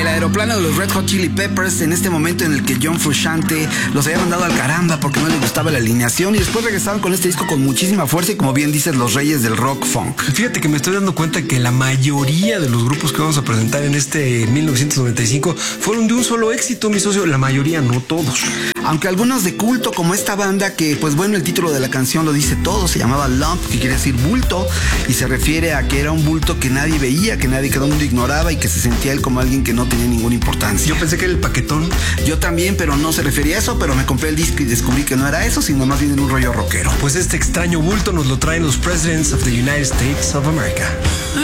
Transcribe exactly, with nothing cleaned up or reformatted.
El aeroplano de los Red Hot Chili Peppers, en este momento en el que John Frusciante los había mandado al caramba porque no les gustaba la alineación, y después regresaron con este disco con muchísima fuerza y, como bien dices, los reyes del rock funk. Fíjate que me estoy dando cuenta que la mayoría de los grupos que vamos a presentar en este mil novecientos noventa y cinco fueron de un solo éxito, mi socio. La mayoría, no todos. Aunque algunos de culto, como esta banda que, pues bueno, el título de la canción lo dice todo, se llamaba Lump, que quiere decir bulto, y se refiere a que era un bulto que nadie veía, que nadie, que todo el mundo ignoraba y que se sentía él como alguien que no tenía ninguna importancia. Yo pensé que era el paquetón. Yo también, pero no se refería a eso, pero me compré el disco y descubrí que no era eso, sino más bien en un rollo rockero. Pues este extraño bulto nos lo traen los Presidents of the United States of America.